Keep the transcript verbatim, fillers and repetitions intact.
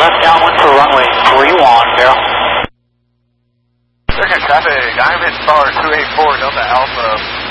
left downwind for runway three one, Carol. Circuit traffic, I'm in star two eight four Delta Alpha.